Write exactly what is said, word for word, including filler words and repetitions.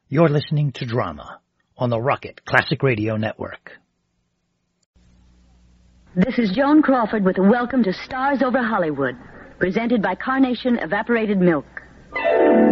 You're listening to Drama on the Rocket Classic Radio Network. This is Joan Crawford with a welcome to Stars Over Hollywood, presented by Carnation Evaporated Milk.